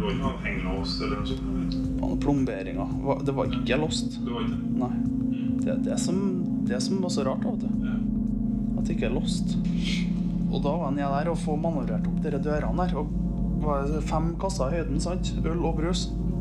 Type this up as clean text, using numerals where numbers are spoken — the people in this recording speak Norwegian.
var ikke noe hengelås eller noe sånt? Og plomberinga. Det var ikke låst. Det var ikke det? Nei. Det er det som var så rart, vet du. Ja. At det ikke er låst. Og da var jeg der og få manøvrert opp dere dørene der. Og var det 5 kasser i høyden, sant? Øl og brus.